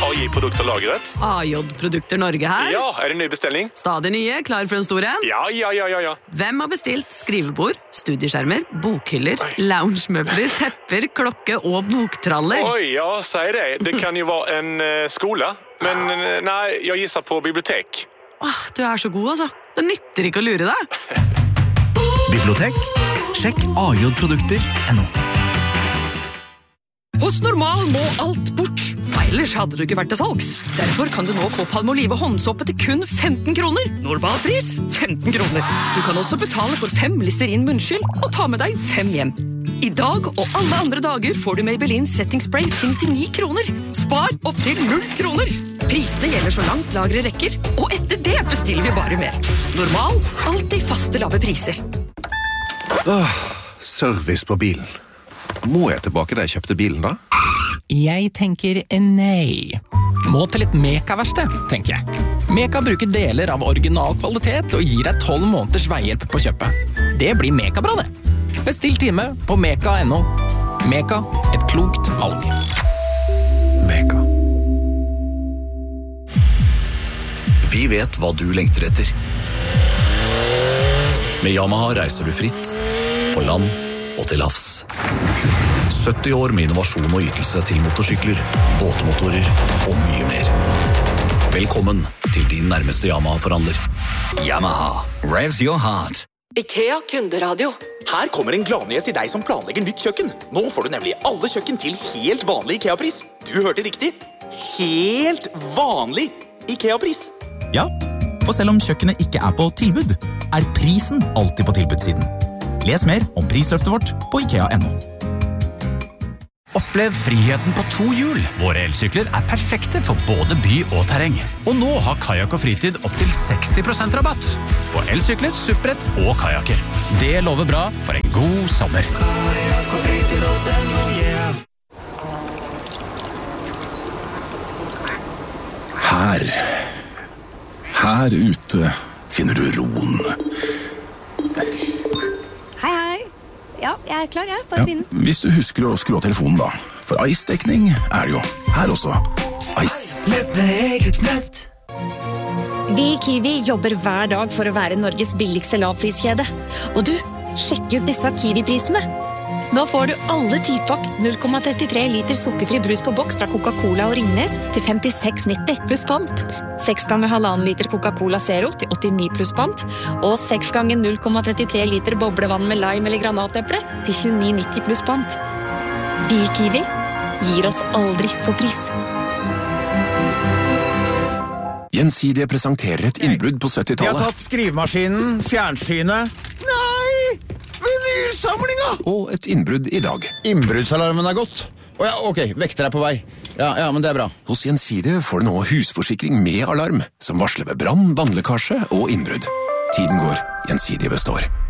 AJ-produkterlagret. AJ-produkter Norge her. Ja, det en ny bestelling? Stadig nye, klar for en stor en. Ja. Hvem har bestilt skrivebord, studieskjermer, bokhyller, loungemøbler, tepper, klokke og boktraller? Oi, ja, sier det. Det kan jo være en skole. Men nei, jeg gisser på bibliotek. Du er så god, altså. Det nytter ikke å lure deg. Bibliotek? Sjekk AJ-produkter.no. Hos Normal må alt bort. Ellers hadde du ikke vært til salgs. Derfor kan du nå få Palmolive håndsåpe til kun 15 kroner. Normalpris 15 kroner. Du kan også betale for 5 Listerin munnskyld og ta med deg 5 hjem. I dag og alle andre dager får du Maybelline Setting Spray til 99 kroner. Spar opp til 0 kroner. Prisene gjelder så langt lagre rekker, og etter det bestiller vi bare mer. Normal, alltid faste lave priser. Service på bilen. Må jeg tilbake da jeg kjøpte bilen da? Jeg tenker nei. Må til litt Meka-verksted, tenker jeg. Meka bruker deler av original kvalitet og gir deg 12 måneders veihjelp på kjøpet. Det blir Meka-bra det. Bestill time på meka.no. Meka, et klokt valg. Meka. Vi vet hva du lengter etter. Med Yamaha reiser du fritt, på land og til havs. 70 år med innovasjon og ytelse til motorsykler, båtmotorer og mye mer. Velkommen til din nærmeste Yamaha-forhandler. Yamaha, revs your heart. IKEA kunderadio. Her kommer en gladnyhet til deg som planlegger nytt kjøkken. Nå får du nemlig alle kjøkken til helt vanlig IKEA-pris. Du hørte riktig. Helt vanlig IKEA-pris. Ja, for selv om kjøkkenet ikke er på tilbud, er prisen alltid på tilbudssiden. Les mer om prisløftet vårt på IKEA.no. Opplev friheten på 2 hjul. Våre elsykler er perfekte for både by og terreng. Og nå har Kajak og Fritid opp til 60% rabatt på elsykler, supprett og kajakker. Det lover bra for en god sommer. Kajak og Fritid.no, yeah. Her ute finner du roen. Hei. Ja, jeg er klar, jeg. Bare begynne. Hvis du husker å skru av telefonen da. For Ice-dekning er det jo. Her også. Ice. Nett med eget nett. Vi i Kiwi jobber hver dag for å være Norges billigste lavpriskjede. Og du, sjekk ut disse Kiwi-prisene. Nå får du alle 10-pakk 0,33 liter sukkerfri brus på boks fra Coca-Cola og Ringnes til 56,90 pluss pant. 6 ganger 1,5 liter Coca-Cola Zero til 89 pluss pant. Og 6 ganger 0,33 liter boblevann med lime eller granateple til 29,90 pluss pant. Vi i Kiwi gir oss aldri for pris. Gjensidige presenterer et innbrudd på 70-tallet. Vi har tatt skrivemaskinen, fjernsynet. Nei! Vinylsamlinga! Og et innbrudd i dag. Innbruddsalarmen er gått. Ok, vekter er på vei. Ja, men det er bra. Hos Gjensidige får du nå husforsikring med alarm, som varsler ved brann, vannlekkasje og innbrudd. Tiden går, Gjensidige består.